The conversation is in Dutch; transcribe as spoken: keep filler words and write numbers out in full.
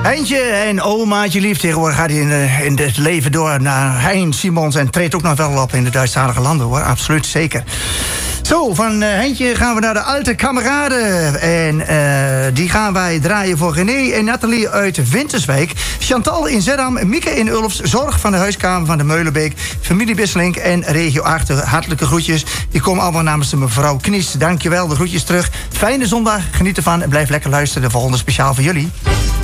Heintje en omaatje lief. Tegenwoordig gaat hij in, uh, in het leven door naar Hein Simons... en treedt ook nog wel op in de Duitsstalige landen, hoor. Absoluut, zeker. Zo, van uh, Heintje gaan we naar de Alte Kameraden. En uh, die gaan wij draaien voor René en Nathalie uit Winterswijk. Chantal in Zeddam, Mieke in Ulfs, Zorg van de Huiskamer van de Meulenbeek... familie Bisselink en Regio acht. Hartelijke groetjes. Die komen allemaal namens de mevrouw Knies. Dankjewel, de groetjes terug. Fijne zondag, geniet ervan en blijf lekker luisteren. De volgende speciaal voor jullie.